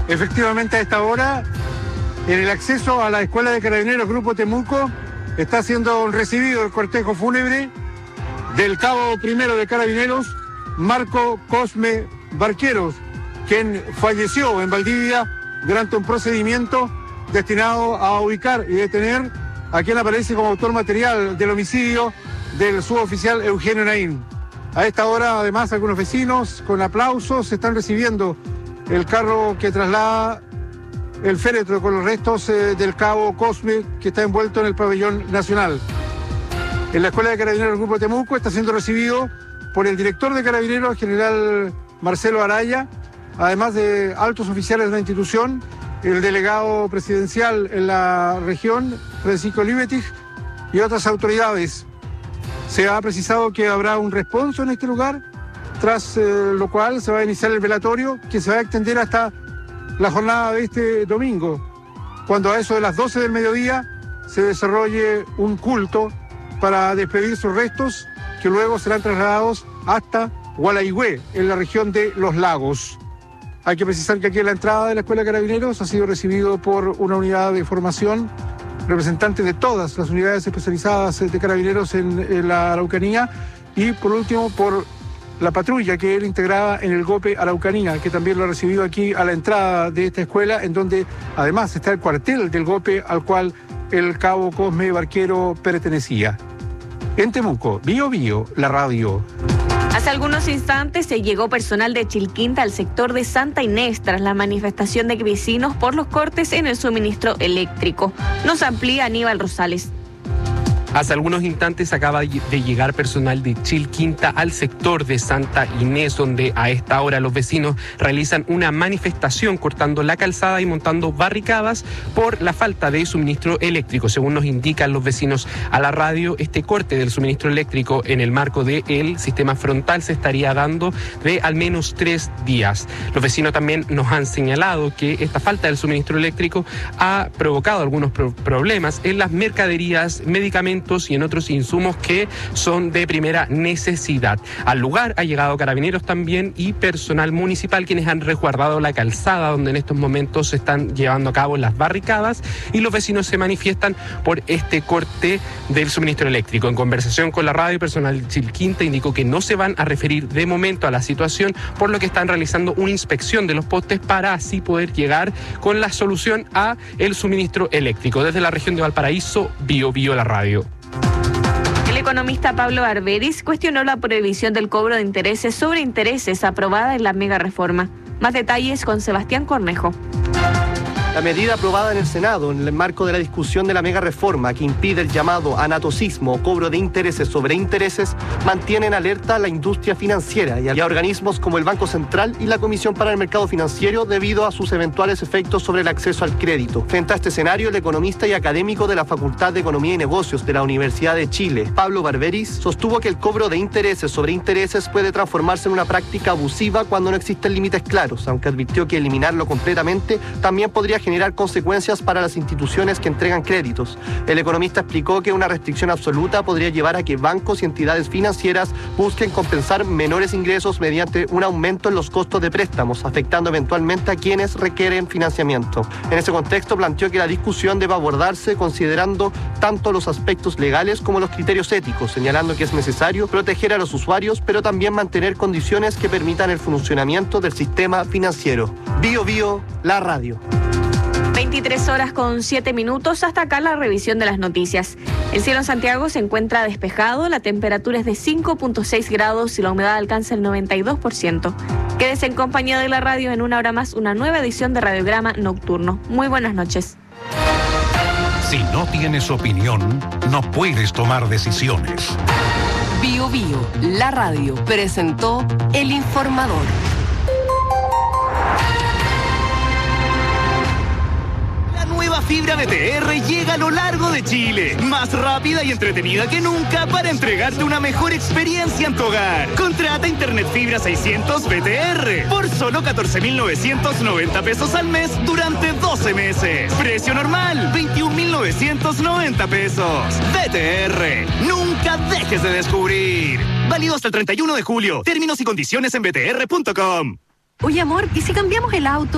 Efectivamente, a esta hora, en el acceso a la Escuela de Carabineros Grupo Temuco, está siendo recibido el cortejo fúnebre del cabo primero de Carabineros, Marco Cosme Barqueros, quien falleció en Valdivia durante un procedimiento destinado a ubicar y detener a quien aparece como autor material del homicidio del suboficial Eugenio Naín. A esta hora, además, algunos vecinos, con aplausos, están recibiendo el carro que traslada el féretro con los restos del cabo Cosme, que está envuelto en el pabellón nacional. En la Escuela de Carabineros del Grupo Temuco está siendo recibido por el director de Carabineros, general Marcelo Araya, además de altos oficiales de la institución, el delegado presidencial en la región, Francisco Libetig, y otras autoridades. Se ha precisado que habrá un responso en este lugar, tras lo cual se va a iniciar el velatorio, que se va a extender hasta la jornada de este domingo, cuando a eso de las 12 del mediodía se desarrolle un culto para despedir sus restos, que luego serán trasladados hasta Gualaigüe, en la región de Los Lagos. Hay que precisar que aquí en la entrada de la Escuela de Carabineros ha sido recibido por una unidad de formación, representantes de todas las unidades especializadas de Carabineros en la Araucanía, y por último por la patrulla que él integraba en el GOPE Araucanía, que también lo ha recibido aquí a la entrada de esta escuela, en donde además está el cuartel del GOPE al cual el cabo Cosme Barquero pertenecía. En Temuco, Bío Bío, la radio. Hace algunos instantes se llegó personal de Chilquinta al sector de Santa Inés tras la manifestación de vecinos por los cortes en el suministro eléctrico. Nos amplía Aníbal Rosales. Hace algunos instantes acaba de llegar personal de Chilquinta al sector de Santa Inés, donde a esta hora los vecinos realizan una manifestación cortando la calzada y montando barricadas por la falta de suministro eléctrico. Según nos indican los vecinos a la radio, este corte del suministro eléctrico en el marco del sistema frontal se estaría dando de al menos 3 días. Los vecinos también nos han señalado que esta falta del suministro eléctrico ha provocado algunos problemas en las mercaderías, medicamentos y en otros insumos que son de primera necesidad. Al lugar ha llegado Carabineros también y personal municipal, quienes han resguardado la calzada donde en estos momentos se están llevando a cabo las barricadas, y los vecinos se manifiestan por este corte del suministro eléctrico. En conversación con la radio, personal Chilquinta indicó que no se van a referir de momento a la situación, por lo que están realizando una inspección de los postes para así poder llegar con la solución a el suministro eléctrico. Desde la región de Valparaíso, Bío Bío, la radio. El economista Pablo Barberis cuestionó la prohibición del cobro de intereses sobre intereses aprobada en la mega reforma. Más detalles con Sebastián Cornejo. La medida aprobada en el Senado en el marco de la discusión de la mega reforma que impide el llamado anatocismo o cobro de intereses sobre intereses mantiene en alerta a la industria financiera y a organismos como el Banco Central y la Comisión para el Mercado Financiero debido a sus eventuales efectos sobre el acceso al crédito. Frente a este escenario, el economista y académico de la Facultad de Economía y Negocios de la Universidad de Chile, Pablo Barberis, sostuvo que el cobro de intereses sobre intereses puede transformarse en una práctica abusiva cuando no existen límites claros, aunque advirtió que eliminarlo completamente también podría generar consecuencias para las instituciones que entregan créditos. El economista explicó que una restricción absoluta podría llevar a que bancos y entidades financieras busquen compensar menores ingresos mediante un aumento en los costos de préstamos, afectando eventualmente a quienes requieren financiamiento. En ese contexto planteó que la discusión debe abordarse considerando tanto los aspectos legales como los criterios éticos, señalando que es necesario proteger a los usuarios, pero también mantener condiciones que permitan el funcionamiento del sistema financiero. Bío Bío, la radio. 23 horas con 7 minutos, hasta acá la revisión de las noticias. El cielo en Santiago se encuentra despejado, la temperatura es de 5.6 grados y la humedad alcanza el 92%. Quédese en compañía de la radio. En una hora más, una nueva edición de Radiograma Nocturno. Muy buenas noches. Si no tienes opinión, no puedes tomar decisiones. Bío Bío, la radio, presentó El Informador. Nueva fibra BTR llega a lo largo de Chile, más rápida y entretenida que nunca para entregarte una mejor experiencia en tu hogar. Contrata Internet Fibra 600 BTR por solo 14.990 pesos al mes durante 12 meses. Precio normal, 21.990 pesos. BTR, nunca dejes de descubrir. Válido hasta el 31 de julio. Términos y condiciones en btr.com. Oye, amor, ¿y si cambiamos el auto?